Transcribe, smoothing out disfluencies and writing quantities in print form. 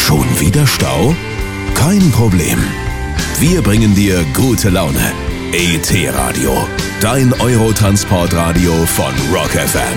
Schon wieder Stau? Kein Problem. Wir bringen dir gute Laune. ET Radio, dein Eurotransportradio von Rock FM.